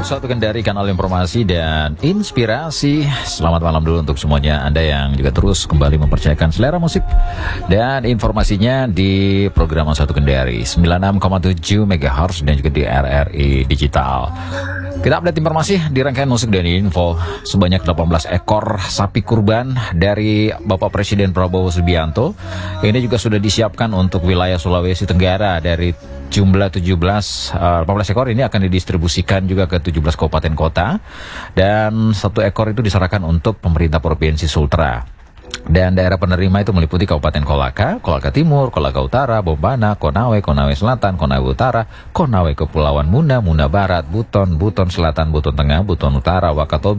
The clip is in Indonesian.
Satukan dari kanal informasi dan inspirasi. Selamat malam dulu untuk semuanya Anda yang juga terus kembali mempercayakan selera musik dan informasinya di program Satu Kendari 96,7 MHz dan juga di RRI Digital. Kita update informasi di rangkaian musik dan info. Sebanyak 18 ekor sapi kurban dari Bapak Presiden Prabowo Subianto ini juga sudah disiapkan untuk wilayah Sulawesi Tenggara. Dari jumlah 18 ekor ini akan didistribusikan juga ke 17 kabupaten kota, dan 1 ekor itu diserahkan untuk pemerintah Provinsi Sultra. Dan daerah penerima itu meliputi Kabupaten Kolaka, Kolaka Timur, Kolaka Utara, Bombana, Konawe, Konawe Selatan, Konawe Utara, Konawe Kepulauan Muna, Muna Barat, Buton, Buton Selatan, Buton Tengah, Buton Utara, Wakatobi,